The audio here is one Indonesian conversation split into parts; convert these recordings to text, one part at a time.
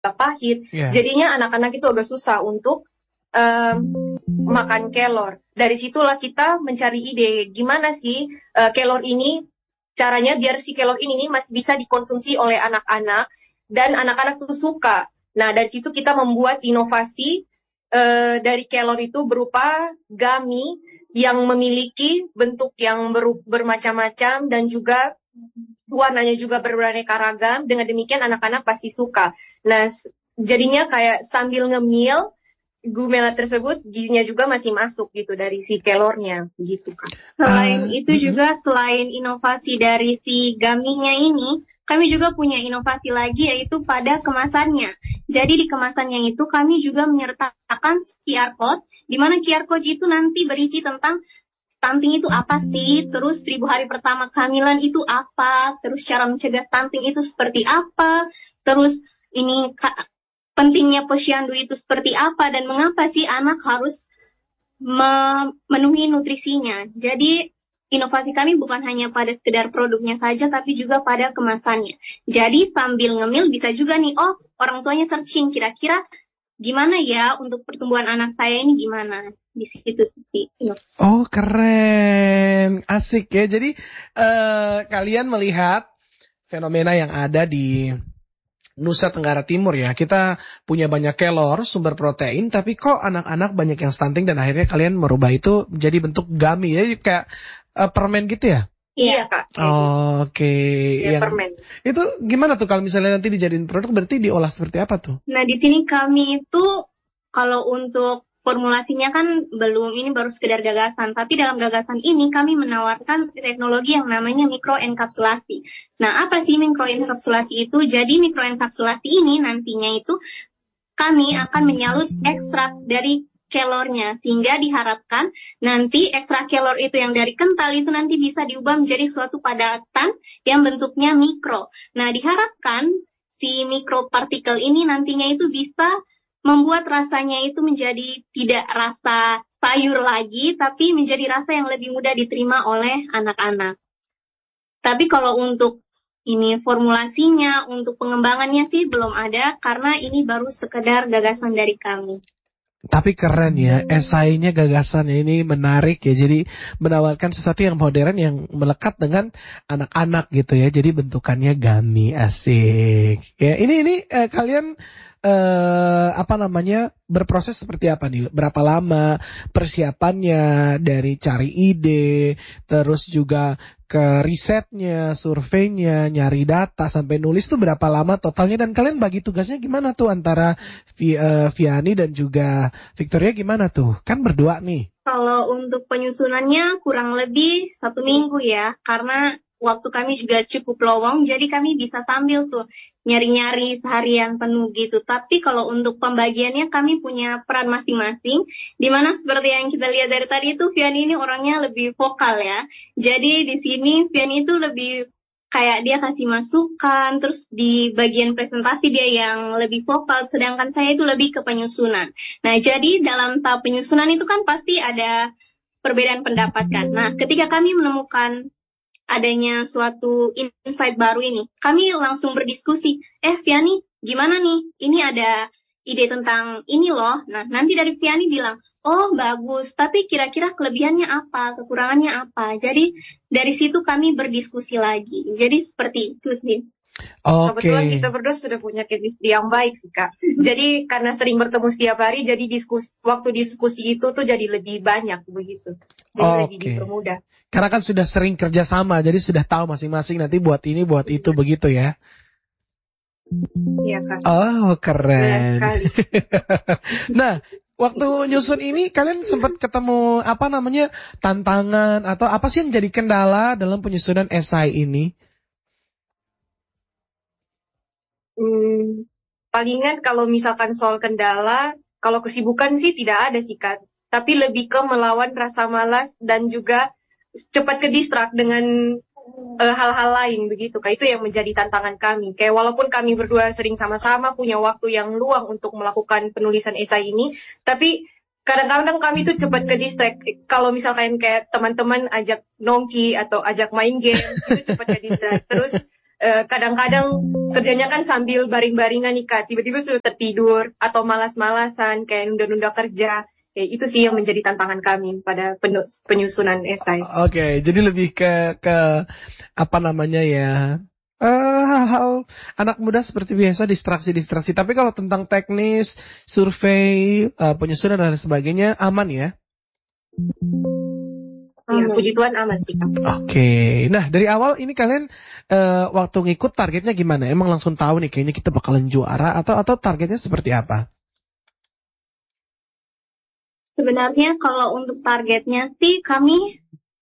pahit. Yeah. Jadinya anak-anak itu agak susah untuk makan kelor. Dari situlah kita mencari ide gimana sih kelor ini caranya biar si kelor ini masih bisa dikonsumsi oleh anak-anak dan anak-anak tuh suka. Nah, dari situ kita membuat inovasi dari kelor itu berupa gummy yang memiliki bentuk yang bermacam-macam dan juga warnanya juga beraneka ragam. Dengan demikian anak-anak pasti suka. Nah, jadinya kayak sambil ngemil, gumela tersebut gizinya juga masih masuk gitu dari si kelornya gitu kan. Selain itu juga selain inovasi dari si gummy-nya ini, kami juga punya inovasi lagi yaitu pada kemasannya. Jadi di kemasannya itu kami juga menyertakan QR code, di mana QR code itu nanti berisi tentang stunting itu apa sih, terus 1000 hari pertama kehamilan itu apa, terus cara mencegah stunting itu seperti apa, terus ini pentingnya posyandu itu seperti apa, dan mengapa sih anak harus memenuhi nutrisinya. Jadi inovasi kami bukan hanya pada sekedar produknya saja, tapi juga pada kemasannya. Jadi sambil ngemil bisa juga nih, orang tuanya searching kira-kira gimana ya untuk pertumbuhan anak saya ini gimana. Di situ sih. Oh, keren. Asik ya. Jadi kalian melihat fenomena yang ada di Nusa Tenggara Timur ya. Kita punya banyak kelor, sumber protein, tapi kok anak-anak banyak yang stunting dan akhirnya kalian merubah itu menjadi bentuk gummy ya, kayak permen gitu ya? Iya, Kak. Oke. Ya, permen. Itu gimana tuh kalau misalnya nanti dijadiin produk, berarti diolah seperti apa tuh? Nah, di sini kami itu kalau untuk formulasinya kan belum, ini baru sekedar gagasan. Tapi dalam gagasan ini kami menawarkan teknologi yang namanya mikroenkapsulasi. Nah, apa sih mikroenkapsulasi itu? Jadi mikroenkapsulasi ini nantinya itu kami akan menyalut ekstrak dari kelornya. Sehingga diharapkan nanti ekstrak kelor itu yang dari kental itu nanti bisa diubah menjadi suatu padatan yang bentuknya mikro. Nah, diharapkan si mikropartikel ini nantinya itu bisa membuat rasanya itu menjadi tidak rasa sayur lagi, tapi menjadi rasa yang lebih mudah diterima oleh anak-anak. Tapi kalau untuk ini formulasinya, untuk pengembangannya sih belum ada, karena ini baru sekedar gagasan dari kami. Tapi keren ya, esainya, gagasannya ini menarik ya. Jadi menawarkan sesuatu yang modern yang melekat dengan anak-anak gitu ya. Jadi bentukannya gummy, asik. Ya, ini kalian berproses seperti apa nih? Berapa lama persiapannya dari cari ide, terus juga ke risetnya, surveinya, nyari data sampai nulis tuh berapa lama totalnya, dan kalian bagi tugasnya gimana tuh antara Viani dan juga Victoria, gimana tuh? Kan berdua nih. Kalau untuk penyusunannya kurang lebih 1 minggu ya, karena waktu kami juga cukup lowong, jadi kami bisa sambil tuh nyari-nyari seharian penuh gitu. Tapi kalau untuk pembagiannya kami punya peran masing-masing, dimana seperti yang kita lihat dari tadi itu Viani ini orangnya lebih vokal ya. Jadi di sini Viani itu lebih kayak dia kasih masukan, terus di bagian presentasi dia yang lebih vokal, sedangkan saya itu lebih ke penyusunan. Nah, jadi dalam tahap penyusunan itu kan pasti ada perbedaan pendapat kan. Nah, ketika kami menemukan adanya suatu insight baru ini, kami langsung berdiskusi, Viani, gimana nih? Ini ada ide tentang ini loh. Nah, nanti dari Viani bilang, oh bagus, tapi kira-kira kelebihannya apa, kekurangannya apa. Jadi dari situ kami berdiskusi lagi. Jadi seperti itu sih. Kebetulan kita berdua sudah punya chemistry yang baik sih, Kak. Jadi karena sering bertemu setiap hari, jadi waktu diskusi itu tuh jadi lebih banyak begitu. Jadi lebih dipermudah. Karena kan sudah sering kerja sama, jadi sudah tahu masing-masing nanti buat ini, buat itu begitu ya. Iya, Kak. Oh, keren. Nah, waktu nyusun ini kalian sempat ketemu tantangan atau apa sih yang jadi kendala dalam penyusunan esai ini? Palingan kalau misalkan soal kendala, kalau kesibukan sih tidak ada sih, Kak. Tapi lebih ke melawan rasa malas dan juga cepat ke distract dengan hal-hal lain begitu, Kak. Itu yang menjadi tantangan kami. Kayak walaupun kami berdua sering sama-sama punya waktu yang luang untuk melakukan penulisan esai ini, tapi kadang-kadang kami tuh cepat ke distract. Kalau misalkan kayak teman-teman ajak nongki atau ajak main game, itu cepat ke distract. Terus kadang-kadang kerjanya kan sambil baring-baringan nih Kak, tiba-tiba sudah tertidur atau malas-malasan kayak nunda-nunda kerja. Kayak itu sih yang menjadi tantangan kami pada penyusunan esai. Oke, jadi lebih ke apa namanya ya? Hal-hal anak muda seperti biasa, distraksi. Tapi kalau tentang teknis, survei, penyusunan dan sebagainya aman ya? Ya, puji Tuhan aman sih Kak. Oke, nah dari awal ini kalian waktu ngikut targetnya gimana? Emang langsung tahu nih kayaknya kita bakalan juara atau targetnya seperti apa? Sebenarnya kalau untuk targetnya sih kami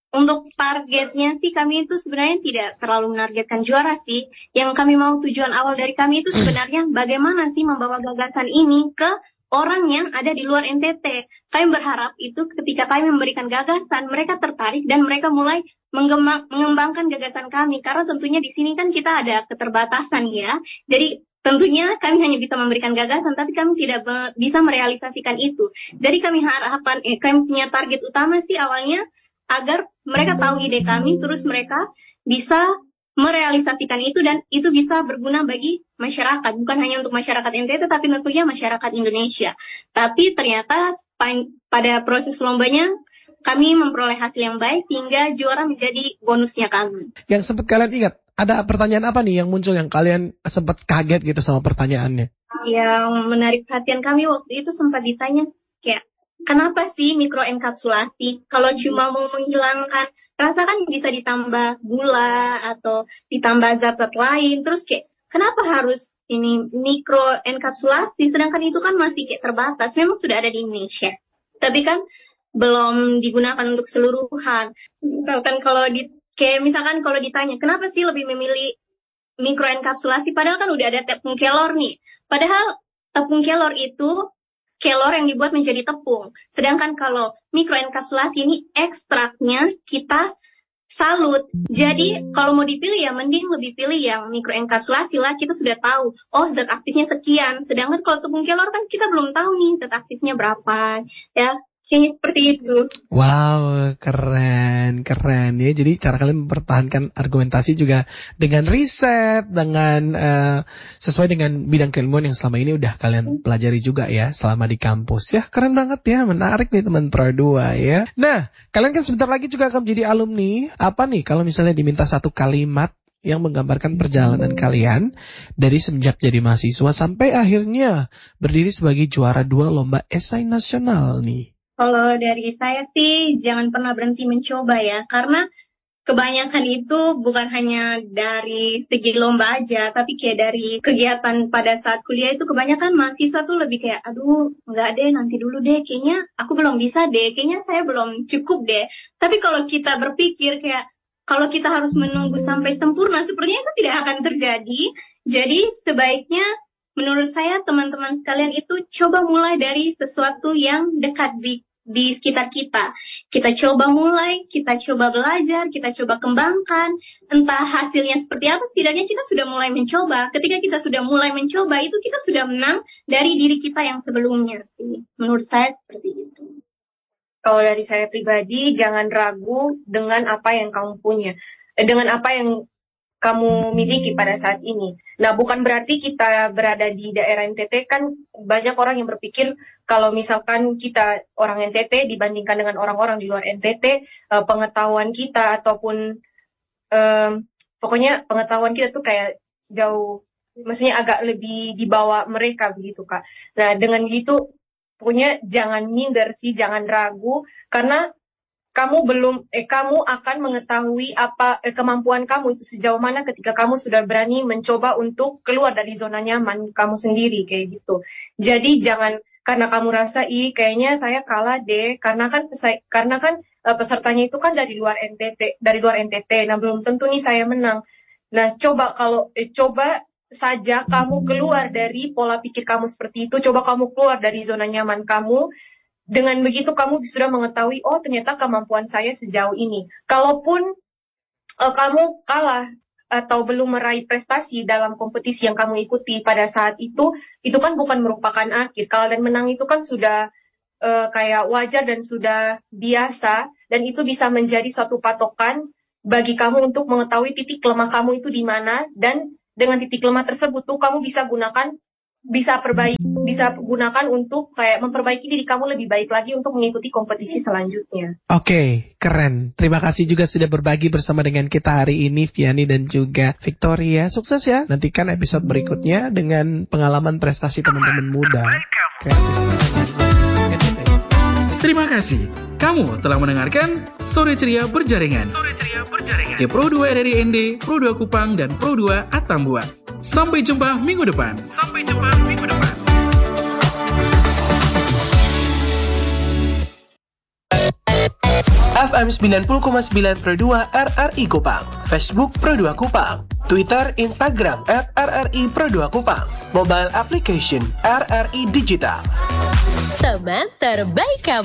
itu sebenarnya tidak terlalu menargetkan juara sih. Yang kami mau, tujuan awal dari kami itu sebenarnya bagaimana sih membawa gagasan ini ke orang yang ada di luar NTT. Kami berharap itu ketika kami memberikan gagasan, mereka tertarik dan mereka mulai mengembangkan gagasan kami. Karena tentunya di sini kan kita ada keterbatasan ya. Jadi tentunya kami hanya bisa memberikan gagasan, tapi kami tidak bisa merealisasikan itu. Jadi kami punya target utama sih awalnya agar mereka tahu ide kami, terus mereka bisa merealisasikan itu dan itu bisa berguna bagi masyarakat, bukan hanya untuk masyarakat NTT, tapi tentunya masyarakat Indonesia. Tapi ternyata pada proses lombanya kami memperoleh hasil yang baik sehingga juara menjadi bonusnya kami. Yang sempat kalian ingat, ada pertanyaan apa nih yang muncul yang kalian sempat kaget gitu sama pertanyaannya? Yang menarik perhatian kami waktu itu sempat ditanya kayak, kenapa sih mikroenkapsulasi? Kalau cuma mau menghilangkan rasa kan bisa ditambah gula atau ditambah zat-zat lain. Terus kayak, kenapa harus ini mikroenkapsulasi? Sedangkan itu kan masih kayak terbatas. Memang sudah ada di Indonesia, tapi kan belum digunakan untuk keseluruhan. Misalkan kalau ditanya, kenapa sih lebih memilih mikroenkapsulasi? Padahal kan udah ada tepung kelor nih. Padahal tepung kelor itu kelor yang dibuat menjadi tepung. Sedangkan kalau mikroenkapsulasi ini ekstraknya kita salut. Jadi kalau mau dipilih ya mending lebih pilih yang mikroenkapsulasi lah. Kita sudah tahu, oh zat aktifnya sekian. Sedangkan kalau tepung kelor kan kita belum tahu nih zat aktifnya berapa. Ya, kayaknya seperti itu. Wow, keren ya. Jadi cara kalian mempertahankan argumentasi juga dengan riset, dengan sesuai dengan bidang keilmuan yang selama ini udah kalian pelajari juga ya selama di kampus. Ya, keren banget ya, menarik nih teman Pro 2 ya. Nah, kalian kan sebentar lagi juga akan menjadi alumni. Apa nih kalau misalnya diminta satu kalimat yang menggambarkan perjalanan kalian dari semenjak jadi mahasiswa sampai akhirnya berdiri sebagai juara 2 lomba esai nasional nih? Kalau dari saya sih jangan pernah berhenti mencoba ya, karena kebanyakan itu bukan hanya dari segi lomba aja, tapi kayak dari kegiatan pada saat kuliah itu kebanyakan mahasiswa tuh lebih kayak, aduh enggak deh, nanti dulu deh, kayaknya aku belum bisa deh, kayaknya saya belum cukup deh. Tapi kalau kita berpikir kayak, kalau kita harus menunggu sampai sempurna, sepertinya itu tidak akan terjadi. Jadi sebaiknya menurut saya teman-teman sekalian itu coba mulai dari sesuatu yang dekat di sekitar kita. Kita coba mulai, kita coba belajar, kita coba kembangkan. Entah hasilnya seperti apa, setidaknya kita sudah mulai mencoba. Ketika kita sudah mulai mencoba, itu kita sudah menang dari diri kita yang sebelumnya. Menurut saya seperti itu. Kalau dari saya pribadi, jangan ragu dengan apa yang kamu punya. Dengan apa yang kamu miliki pada saat ini. Nah, bukan berarti kita berada di daerah NTT, kan banyak orang yang berpikir kalau misalkan kita orang NTT dibandingkan dengan orang-orang di luar NTT, pengetahuan kita ataupun pokoknya pengetahuan kita tuh kayak jauh, maksudnya agak lebih di bawah mereka begitu Kak. Nah, dengan gitu pokoknya jangan minder sih, jangan ragu, karena kamu akan mengetahui apa kemampuan kamu itu sejauh mana ketika kamu sudah berani mencoba untuk keluar dari zona nyaman kamu sendiri kayak gitu. Jadi jangan karena kamu rasa kayaknya saya kalah deh, karena kan pesertanya itu kan dari luar NTT. Nah, belum tentu nih saya menang. Nah, coba saja kamu keluar dari pola pikir kamu seperti itu, coba kamu keluar dari zona nyaman kamu. Dengan begitu kamu sudah mengetahui, oh ternyata kemampuan saya sejauh ini. Kalaupun kamu kalah atau belum meraih prestasi dalam kompetisi yang kamu ikuti pada saat itu kan bukan merupakan akhir. Kalah dan menang itu kan sudah kayak wajar dan sudah biasa, dan itu bisa menjadi suatu patokan bagi kamu untuk mengetahui titik lemah kamu itu di mana, dan dengan titik lemah tersebut tuh kamu bisa gunakan untuk kayak memperbaiki diri kamu lebih baik lagi untuk mengikuti kompetisi selanjutnya. Oke, keren. Terima kasih juga sudah berbagi bersama dengan kita hari ini, Vianney dan juga Victoria. Sukses ya. Nantikan episode berikutnya dengan pengalaman prestasi teman-teman muda. Terima kasih. Kamu telah mendengarkan Sore Ceria Berjaringan di Pro 2 RRI ND, Pro 2 Kupang, dan Pro 2 Atambua. Sampai jumpa minggu depan. FM 90,9 Pro 2 RRI Kupang, Facebook Pro 2 Kupang, Twitter, Instagram @RRI Pro 2 Kupang, mobile application RRI Digital. Teman terbaik kamu.